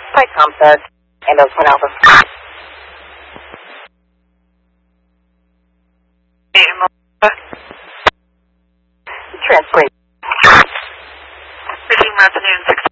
Flight Comfort, and Oakland Alpha. Translate. Reaching Afternoon 6.